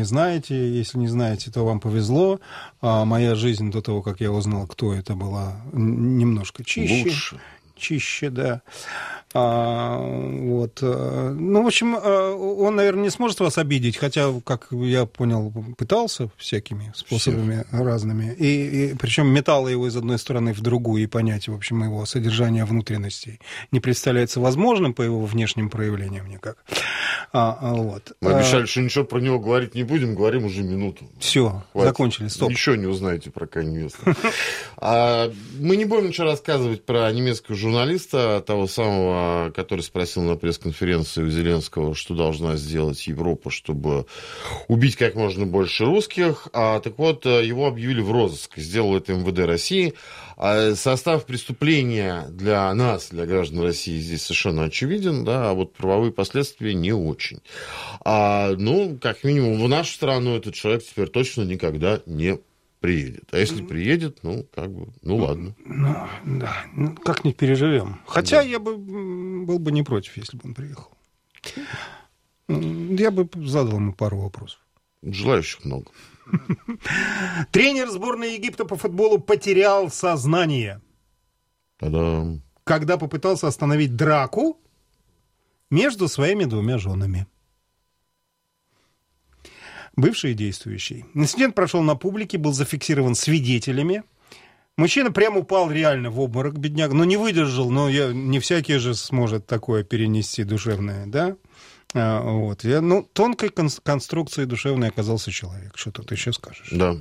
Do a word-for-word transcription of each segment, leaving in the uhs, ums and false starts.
не знаете. Если не знаете, то вам повезло. А моя жизнь до того, как я узнал, кто это, была немножко чище. Лучше. Чище, да. А, вот. Ну, в общем, он, наверное, не сможет вас обидеть, хотя, как я понял, пытался всякими способами Всех. разными. И, и причем метало его из одной стороны в другую, и понять, в общем, его содержание внутренностей не представляется возможным по его внешним проявлениям никак. А, вот. Мы обещали, что ничего про него говорить не будем, говорим уже минуту. Все, закончили, стоп. Ничего не узнаете про Канье Уэста. Мы не будем ничего рассказывать про немецкого журналиста, того самого, который спросил на пресс-конференции у Зеленского, что должна сделать Европа, чтобы убить как можно больше русских. А, так вот, его объявили в розыск. Сделал это эм вэ дэ России. А состав преступления для нас, для граждан России, здесь совершенно очевиден, да, а вот правовые последствия не очень. А, ну, как минимум, в нашу страну этот человек теперь точно никогда не приедет. А если приедет, ну, как бы, ну, ладно. Ну, да, ну, как-нибудь переживем. Хотя да. я бы был бы не против, если бы он приехал. Я бы задал ему пару вопросов. Желающих много. Тренер сборной Египта по футболу потерял сознание. Та-дам. Когда попытался остановить драку между своими двумя женами. Бывший и действующий. Инцидент прошел на публике, был зафиксирован свидетелями. Мужчина прямо упал реально в обморок, бедняк. Но не выдержал, но я, не всякий же сможет такое перенести душевное, да? А, вот. Я, ну, тонкой кон- конструкции душевной оказался человек. Что тут еще скажешь? Да.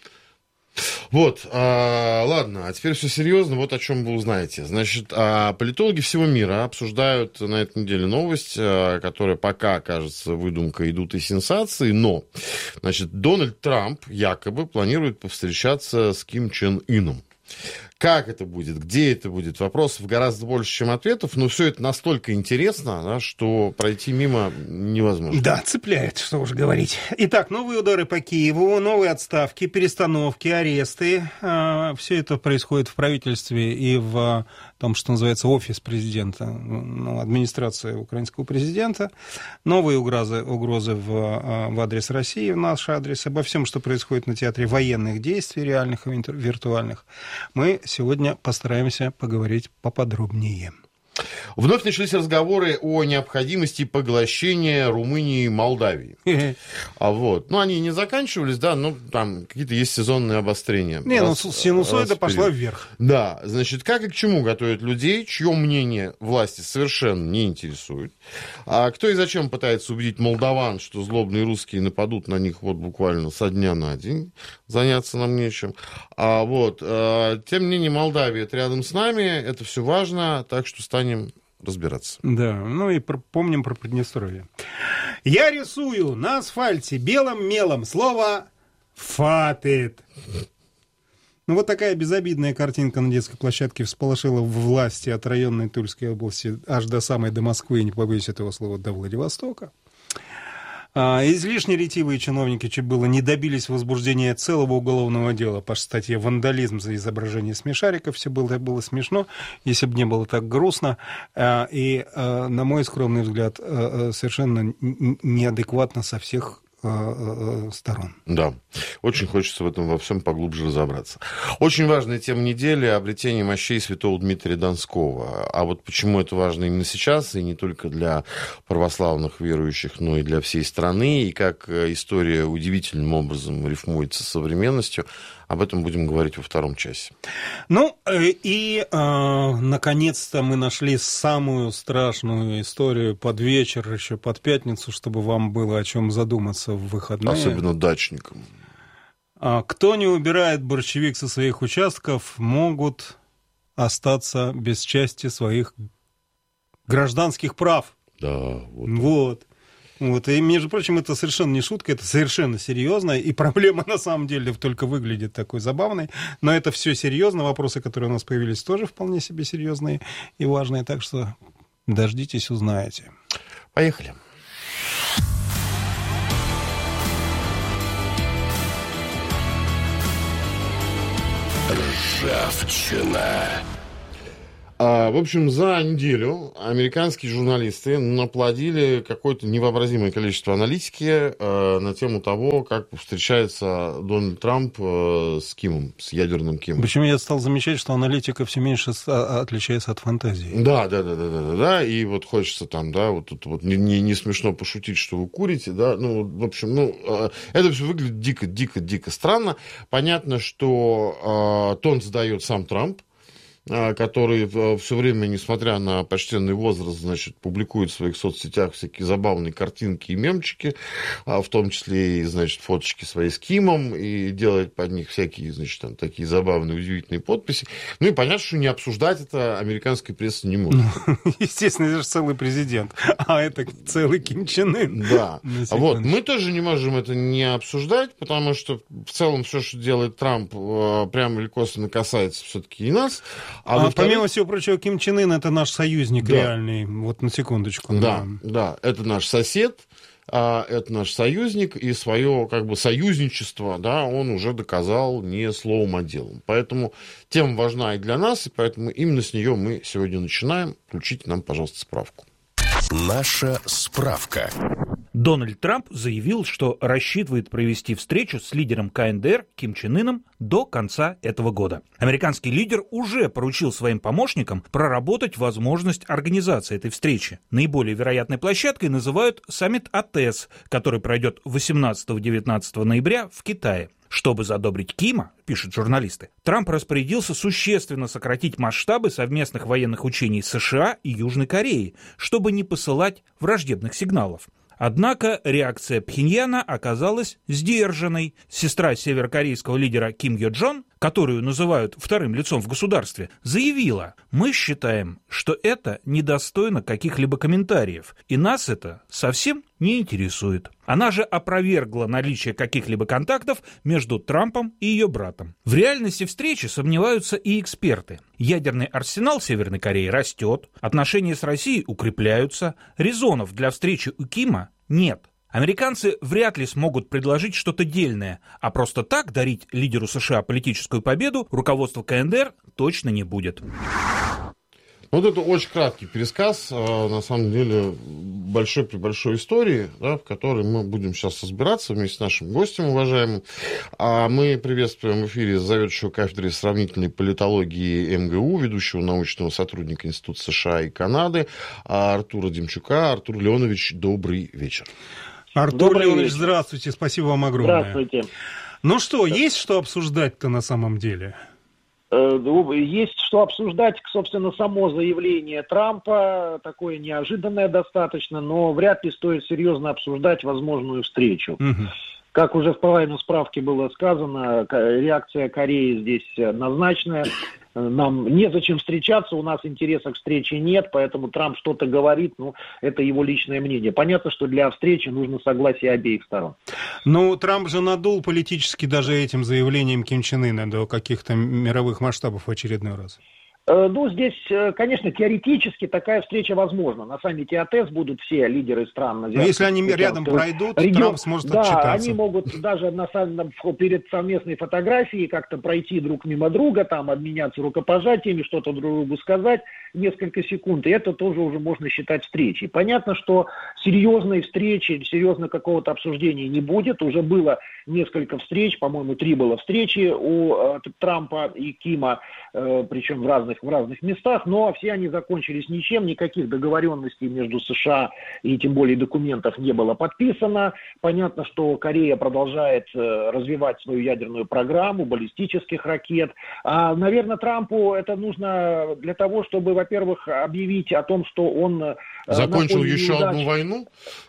Вот, а, ладно, а теперь все серьезно, вот о чем вы узнаете. Значит, а, политологи всего мира обсуждают на этой неделе новость, а, которая пока кажется выдумкой, идут и сенсации, но, значит, Дональд Трамп якобы планирует повстречаться с Ким Чен Ыном. Как это будет, где это будет, вопросов гораздо больше, чем ответов, но все это настолько интересно, да, что пройти мимо невозможно. Да, цепляет, что уж говорить. Итак, новые удары по Киеву, новые отставки, перестановки, аресты. Все это происходит в правительстве и в том, что называется офис президента, ну, администрация украинского президента. Новые угрозы, угрозы в, в адрес России, в наш адрес, обо всем, что происходит на театре военных действий, реальных и виртуальных. Мы сегодня постараемся поговорить поподробнее. Вновь начались разговоры о необходимости поглощения Румынии и Молдавии. А вот, ну, они не заканчивались, да, но там какие-то есть сезонные обострения. Не, раз, ну, синусоида пошла вверх. Да, значит, как и к чему готовят людей, чье мнение власти совершенно не интересует. А кто и зачем пытается убедить молдаван, что злобные русские нападут на них вот буквально со дня на день, заняться нам нечем. А вот, тем не менее, Молдавия это рядом с нами, это все важно, так что станем разбираться. Да, ну и про, помним про Приднестровье. Я рисую на асфальте белым мелом слово «фатет». Ну вот такая безобидная картинка на детской площадке всполошила власти от районной Тульской области аж до самой до Москвы, не побоюсь этого слова, до Владивостока. А, излишне ретивые чиновники чуть было не добились возбуждения целого уголовного дела по статье «Вандализм за изображение смешариков». Все было, было смешно, если бы не было так грустно. А, и, а, на мой скромный взгляд, а, совершенно неадекватно со всех сторон. Да, очень хочется в этом во всем поглубже разобраться. Очень важная тема недели — обретение мощей святого Дмитрия Донского. А вот почему это важно именно сейчас, и не только для православных верующих, но и для всей страны, и как история удивительным образом рифмуется с современностью, об этом будем говорить во втором часе. Ну, и, э, наконец-то, мы нашли самую страшную историю под вечер, еще под пятницу, чтобы вам было о чем задуматься в выходные. Особенно дачникам. Кто не убирает борщевик со своих участков, могут остаться без части своих гражданских прав. Да, вот. Вот. Вот. И, между прочим, это совершенно не шутка, это совершенно серьезно, и проблема на самом деле только выглядит такой забавной, но это все серьезно, вопросы, которые у нас появились, тоже вполне себе серьезные и важные, так что дождитесь, узнаете. Поехали. Ржавчина. А, в общем, за неделю американские журналисты наплодили какое-то невообразимое количество аналитики а, на тему того, как встречается Дональд Трамп а, с Кимом, с ядерным Кимом. Причем я стал замечать, что аналитика все меньше отличается от фантазии. Да, да, да, да, да, да, да. И вот хочется там, да, вот тут вот не, не, не смешно пошутить, что вы курите, да. Ну, в общем, ну, это все выглядит дико, дико, дико странно. Понятно, что а, тон задает сам Трамп, который все время, несмотря на почтенный возраст, значит, публикует в своих соцсетях всякие забавные картинки и мемчики, в том числе и, значит, фоточки свои с Кимом, и делает под них всякие, значит, там, такие забавные, удивительные подписи. Ну и понятно, что не обсуждать это американская пресса не может. Естественно, это же целый президент, а это целый Ким Чен Ын. Да. Вот. Мы тоже не можем это не обсуждать, потому что в целом все, что делает Трамп, прямо или косвенно касается все-таки и нас. А, а помимо всего прочего, Ким Чен Ын — это наш союзник, да, реальный. Вот на секундочку. Да, да, да, это наш сосед, это наш союзник, и свое как бы союзничество, да, он уже доказал не словом, а делом. Поэтому тема важна и для нас, и поэтому именно с нее мы сегодня начинаем. Включите нам, пожалуйста, справку. Наша справка. Дональд Трамп заявил, что рассчитывает провести встречу с лидером ка эн дэ эр Ким Чен Ыном до конца этого года. Американский лидер уже поручил своим помощникам проработать возможность организации этой встречи. Наиболее вероятной площадкой называют саммит а тэ эс, который пройдет восемнадцатого-девятнадцатого ноября в Китае. Чтобы задобрить Кима, пишут журналисты, Трамп распорядился существенно сократить масштабы совместных военных учений США и Южной Кореи, чтобы не посылать враждебных сигналов. Однако реакция Пхеньяна оказалась сдержанной. Сестра северокорейского лидера Ким Йо Джон, которую называют вторым лицом в государстве, заявила: «Мы считаем, что это недостойно каких-либо комментариев, и нас это совсем не интересует». Она же опровергла наличие каких-либо контактов между Трампом и ее братом. В реальности встречи сомневаются и эксперты. Ядерный арсенал Северной Кореи растет, отношения с Россией укрепляются, резонов для встречи у Кима нет. Американцы вряд ли смогут предложить что-то дельное, а просто так дарить лидеру США политическую победу руководство ка эн дэ эр точно не будет. Вот это очень краткий пересказ, на самом деле, большой-пребольшой истории, да, в которой мы будем сейчас разбираться вместе с нашим гостем уважаемым. А мы приветствуем в эфире заведующего кафедрой сравнительной политологии эм гэ у, ведущего научного сотрудника Института США и Канады Артура Демчука. Артур Леонович, добрый вечер. Артур добрый Леонович, вечер. Здравствуйте, спасибо вам огромное. Здравствуйте. Ну что, есть что обсуждать-то на самом деле? Есть что обсуждать, собственно, само заявление Трампа, такое неожиданное достаточно, но вряд ли стоит серьезно обсуждать возможную встречу. Угу. Как уже в половину справки было сказано, реакция Кореи здесь однозначная. Нам незачем встречаться, у нас интереса к встрече нет, поэтому Трамп что-то говорит, ну, это его личное мнение. Понятно, что для встречи нужно согласие обеих сторон. Ну, Трамп же надул политически даже этим заявлением Ким Чен Ына до каких-то мировых масштабов в очередной раз. Ну, здесь, конечно, теоретически такая встреча возможна. На саммите а тэ эс будут все лидеры стран. Но если они рядом пройдут, регион, Трамп сможет да, отчитаться. Да, они могут даже на, на, перед совместной фотографией как-то пройти друг мимо друга, там обменяться рукопожатиями, что-то друг другу сказать несколько секунд, и это тоже уже можно считать встречей. Понятно, что серьезной встречи, серьезно какого-то обсуждения не будет. Уже было несколько встреч, по-моему, три было встречи у э, Трампа и Кима, э, причем в разных в разных местах, но все они закончились ничем, никаких договоренностей между США и тем более документов не было подписано. Понятно, что Корея продолжает э, развивать свою ядерную программу баллистических ракет. А, наверное, Трампу это нужно для того, чтобы, во-первых, объявить о том, что он... Э, Закончил еще неудач... одну войну?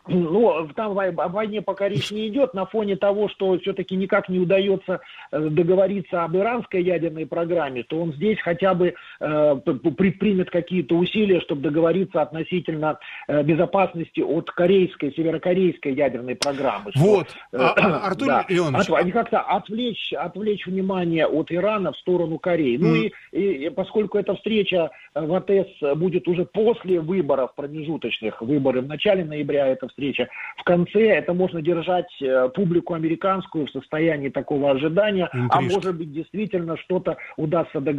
Ну, там о войне пока речь не идет, на фоне того, что все-таки никак не удается договориться об иранской ядерной программе, то он здесь хотя бы предпримет какие-то усилия, чтобы договориться относительно безопасности от корейской, северокорейской ядерной программы. Вот, что, а, Артур да, Леонович. От, как-то отвлечь, отвлечь внимание от Ирана в сторону Кореи. Mm. Ну и, и поскольку эта встреча в а тэ эс будет уже после выборов промежуточных, выборы в начале ноября, эта встреча в конце, это можно держать публику американскую в состоянии такого ожидания, Интрижки. А может быть действительно что-то удастся договориться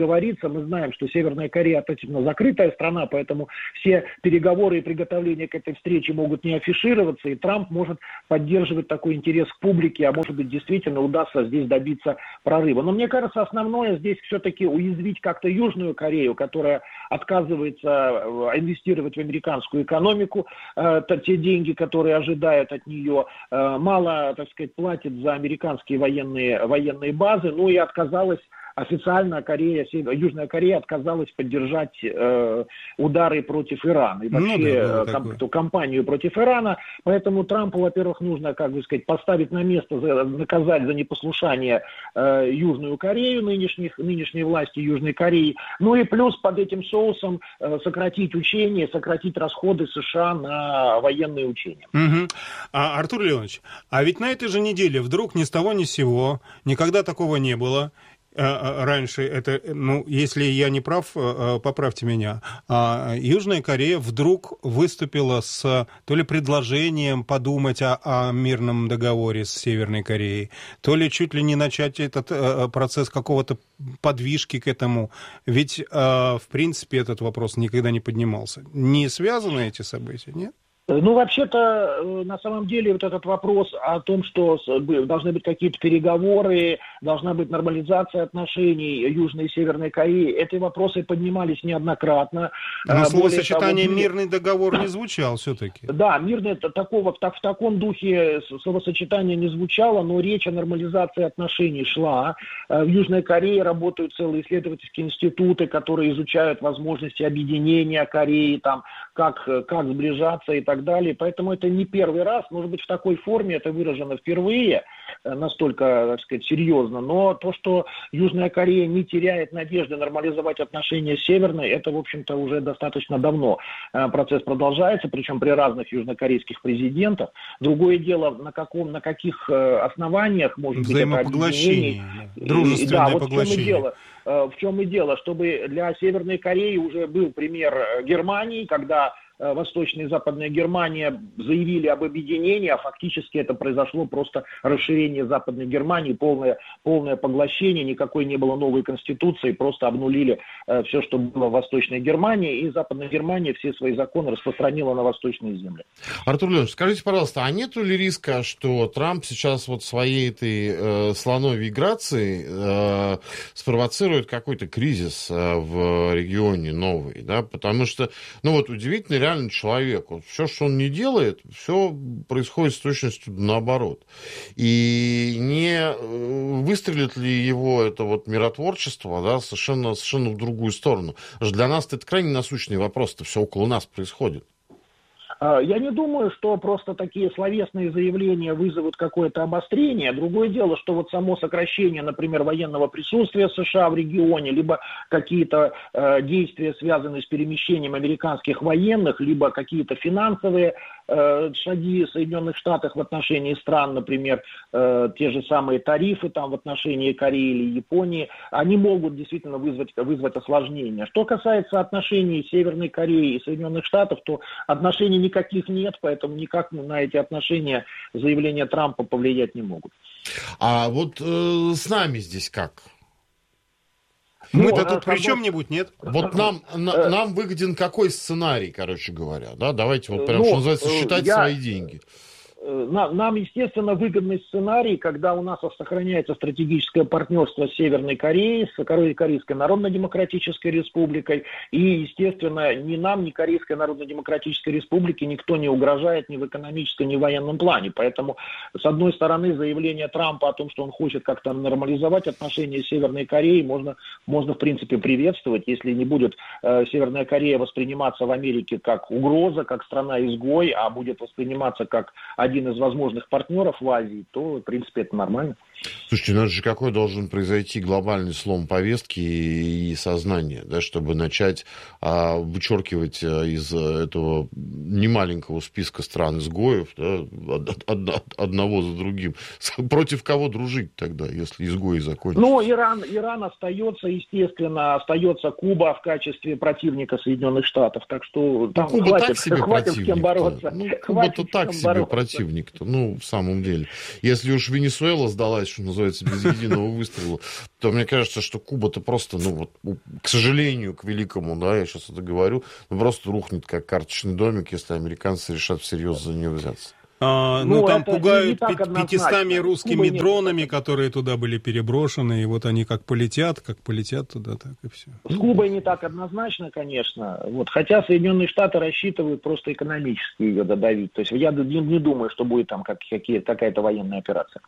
договориться. Мы знаем, что Северная Корея относительно закрытая страна, поэтому все переговоры и приготовления к этой встрече могут не афишироваться, и Трамп может поддерживать такой интерес к публике, а может быть, действительно удастся здесь добиться прорыва. Но мне кажется, основное здесь все-таки уязвить как-то Южную Корею, которая отказывается инвестировать в американскую экономику, э, те деньги, которые ожидают от нее, э, мало, так сказать, платит за американские военные, военные базы, ну и отказалась официально Корея, Южная Корея отказалась поддержать э, удары против Ирана и вообще ну, да, ком- эту кампанию против Ирана. Поэтому Трампу, во-первых, нужно, как бы сказать, поставить на место, за, наказать за непослушание э, Южную Корею, нынешних, нынешней власти Южной Кореи. Ну и плюс под этим соусом э, сократить учения, сократить расходы США на военные учения. Угу. А, Артур Леонович, а ведь на этой же неделе вдруг ни с того ни с сего, никогда такого не было, раньше, это, ну, если я не прав, поправьте меня, Южная Корея вдруг выступила с то ли предложением подумать о, о мирном договоре с Северной Кореей, то ли чуть ли не начать этот процесс какого-то подвижки к этому. Ведь, в принципе, этот вопрос никогда не поднимался. Не связаны эти события, нет? Ну, вообще-то, на самом деле, вот этот вопрос о том, что должны быть какие-то переговоры, должна быть нормализация отношений Южной и Северной Кореи, эти вопросы поднимались неоднократно. Но словосочетание того, «мирный договор» не звучал все-таки. Да, мирный, такого, в, в таком духе словосочетание не звучало, но речь о нормализации отношений шла. В Южной Корее работают целые исследовательские институты, которые изучают возможности объединения Кореи, там, как, как сближаться и так далее. так далее. Поэтому это не первый раз, может быть, в такой форме это выражено впервые, настолько, так сказать, серьезно. Но то, что Южная Корея не теряет надежды нормализовать отношения с Северной, это, в общем-то, уже достаточно давно процесс продолжается, причем при разных южнокорейских президентах. Другое дело, на, каком, на каких основаниях может быть это объединение. Дружественное да, поглощение. Вот в чем и дело, чтобы для Северной Кореи уже был пример Германии, когда Восточная и Западная Германия заявили об объединении, а фактически это произошло просто расширение Западной Германии, полное, полное поглощение, никакой не было новой конституции, просто обнулили э, все, что было в Восточной Германии, и Западная Германия все свои законы распространила на восточные земли. Артур Леонидович, скажите, пожалуйста, а нету ли риска, что Трамп сейчас вот своей этой э, слоновьей грацией э, спровоцирует какой-то кризис э, в регионе новый, да, потому что, ну вот удивительно, реально человек. Вот все, что он не делает, все происходит с точностью наоборот. И не выстрелит ли его это вот миротворчество, да, совершенно, совершенно в другую сторону? Потому что для нас это крайне насущный вопрос, это все около нас происходит. Я не думаю, что просто такие словесные заявления вызовут какое-то обострение. Другое дело, что вот само сокращение, например, военного присутствия США в регионе, либо какие-то э, действия, связанные с перемещением американских военных, либо какие-то финансовые э, шаги Соединенных Штатов в отношении стран, например, э, те же самые тарифы там, в отношении Кореи или Японии, они могут действительно вызвать, вызвать осложнения. Что касается отношений Северной Кореи и Соединенных Штатов, то отношений никаких нет, поэтому никак на эти отношения заявления Трампа повлиять не могут. А вот э, с нами здесь как? Мы-то ну, тут при чем-нибудь, нет? Вот нам, на, нам выгоден какой сценарий, короче говоря, да? Давайте вот прям, ну, что называется, считать я... свои деньги. Нам, естественно, выгодный сценарий, когда у нас сохраняется стратегическое партнерство с Северной Кореей, с Корейской Народно-Демократической Республикой. И, естественно, ни нам, ни Корейской Народно-Демократической Республике никто не угрожает ни в экономическом, ни в военном плане. Поэтому, с одной стороны, заявление Трампа о том, что он хочет как-то нормализовать отношения с Северной Кореей, можно, можно в принципе, приветствовать. Если не будет э, Северная Корея восприниматься в Америке как угроза, как страна-изгой, а будет восприниматься как один из возможных партнеров в Азии, то, в принципе, это нормально. Слушайте, ну это же какой должен произойти глобальный слом повестки и сознания, да, чтобы начать а, вычеркивать из этого немаленького списка стран-изгоев, да, од, од, одного за другим. Против кого дружить тогда, если изгои закончатся? Ну, Иран, Иран остается, естественно, остается Куба в качестве противника Соединенных Штатов, так что там ну, хватит, так себе хватит с кем бороться. Ну, Куба-то так себе бороться. Противник-то, ну, в самом деле. Если уж Венесуэла сдалась попадать, что называется, без единого выстрела, то мне кажется, что Куба-то просто, ну вот, к сожалению, к великому, да, я сейчас это говорю, ну, просто рухнет как карточный домик, если американцы решат всерьез за нее взяться. А, ну, Ну, там это не пугают так пятистами однозначно. русскими Куба дронами, нет. которые туда были переброшены, и вот они как полетят, как полетят туда, так и все. С Кубой не так однозначно, конечно. Вот. Хотя Соединенные Штаты рассчитывают просто экономически ее додавить. То есть я не, не думаю, что будет там как, какие, какая-то военная операция.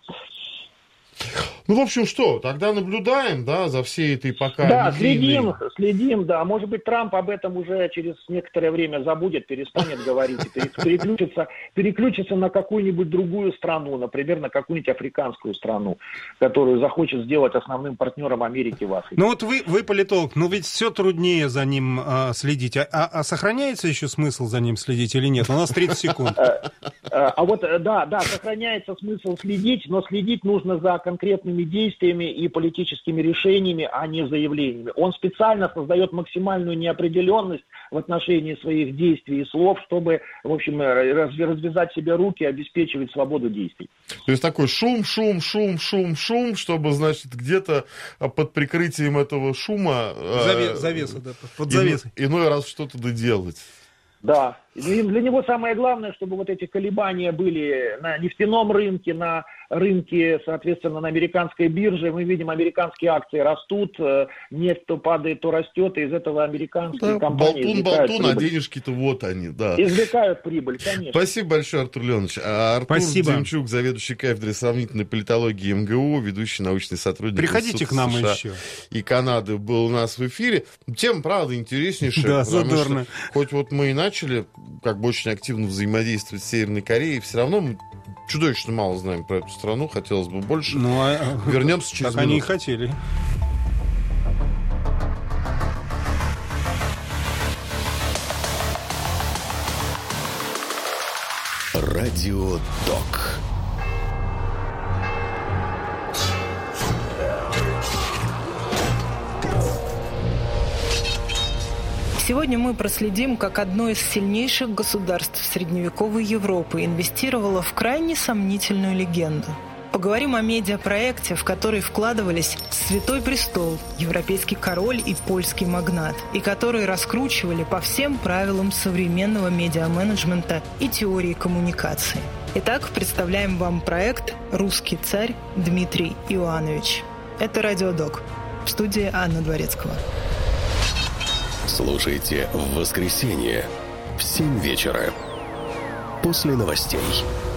Ну, в общем, что, тогда наблюдаем, да, за всей этой пока... Да, медийной... следим, следим, да. Может быть, Трамп об этом уже через некоторое время забудет, перестанет говорить, и переключится, переключится на какую-нибудь другую страну, например, на какую-нибудь африканскую страну, которую захочет сделать основным партнером Америки в Африке. Ну вот вы, вы политолог, но ведь все труднее за ним а, следить. А, а сохраняется еще смысл за ним следить или нет? У нас тридцать секунд. А вот, да, да, сохраняется смысл следить, но следить нужно за конкретными действиями и политическими решениями, а не заявлениями. Он специально создает максимальную неопределенность в отношении своих действий и слов, чтобы, в общем, развязать себе руки и обеспечивать свободу действий. То есть такой шум, шум, шум, шум, шум, чтобы, значит, где-то под прикрытием этого шума... Заве- завеса, да, под завесой. И, иной раз что-то доделать. Да. И для него самое главное, чтобы вот эти колебания были на нефтяном рынке, на рынке, соответственно, на американской бирже. Мы видим, американские акции растут, нефть то падает, то растет, и из этого американские Да, компании болтун, извлекают болтун, а прибыль. денежки-то вот они, да. Извлекают прибыль, конечно. Спасибо большое, Артур Леонович. Артур Спасибо. Демчук, заведующий кафедрой сравнительной политологии эм гэ у, ведущий научный сотрудник Приходите Института к нам США еще. и Канады, был у нас в эфире. Тема, правда, интереснейшая. Да, потому задорно. что хоть вот мы и начали как бы очень активно взаимодействовать с Северной Кореей, все равно мы чудовищно мало знаем про эту страну, хотелось бы больше. Ну, а... Вернемся через Так они и минуту. хотели. Радио Док. Сегодня мы проследим, как одно из сильнейших государств средневековой Европы инвестировало в крайне сомнительную легенду. Поговорим о медиапроекте, в который вкладывались Святой Престол, европейский король и польский магнат, и который раскручивали по всем правилам современного медиаменеджмента и теории коммуникации. Итак, представляем вам проект «Русский царь» Дмитрий Иоанович. Это Радио Док. В студии Анна Дворецкого. Слушайте в воскресенье в семь вечера после новостей.